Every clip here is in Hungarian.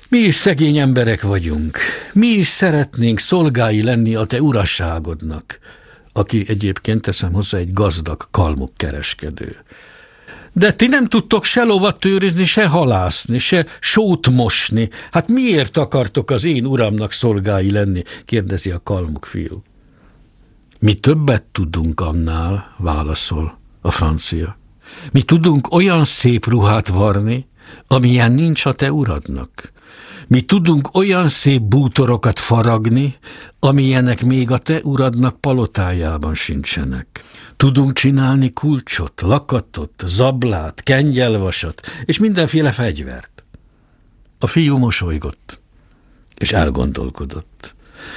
Mi is szegény emberek vagyunk. Mi is szeretnénk szolgái lenni a te urasságodnak, aki egyébként, teszem hozzá, egy gazdag kalmukkereskedő. De ti nem tudtok se lovat őrizni, se halászni, se sót mosni. Hát miért akartok az én uramnak szolgái lenni? Kérdezi a kalmuk fiú. Mi többet tudunk annál, válaszol a francia. Mi tudunk olyan szép ruhát varni, amilyen nincs a te uradnak. Mi tudunk olyan szép bútorokat faragni, amilyenek még a te uradnak palotájában sincsenek. Tudunk csinálni kulcsot, lakatot, zablát, kengyelvasat és mindenféle fegyvert. A fiú mosolygott, és elgondolkodott.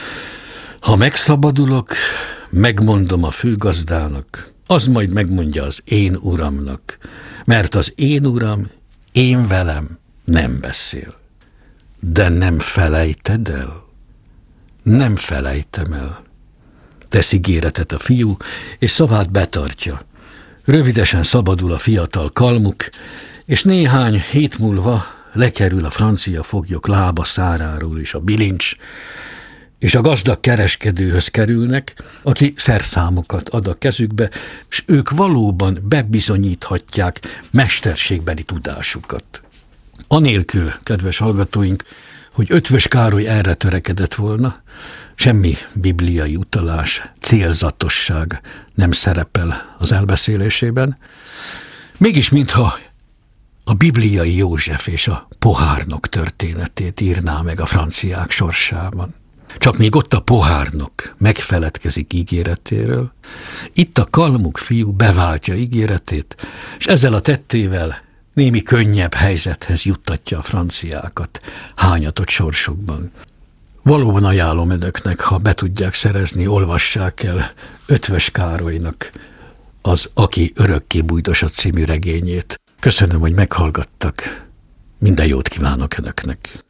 Ha megszabadulok, megmondom a főgazdának, az majd megmondja az én uramnak, mert az én uram én velem nem beszél. De nem felejted el? Nem felejtem el. Tesz ígéretet a fiú, és szavát betartja. Rövidesen szabadul a fiatal kalmuk, és néhány hét múlva lekerül a francia foglyok lába száráról is a bilincs, és a gazdag kereskedőhöz kerülnek, aki szerszámokat ad a kezükbe, és ők valóban bebizonyíthatják mesterségbeli tudásukat. Anélkül, kedves hallgatóink, hogy Eötvös Károly erre törekedett volna, semmi bibliai utalás, célzatosság nem szerepel az elbeszélésében, mégis mintha a bibliai József és a pohárnok történetét írná meg a franciák sorsában. Csak még ott a pohárnok megfeledkezik ígéretéről, itt a kalmuk fiú beváltja ígéretét, és ezzel a tettével némi könnyebb helyzethez juttatja a franciákat hányatott sorsukban. Valóban ajánlom önöknek, ha be tudják szerezni, olvassák el Eötvös Károlynak az Aki örökké bújdosott című regényét. Köszönöm, hogy meghallgattak. Minden jót kívánok önöknek.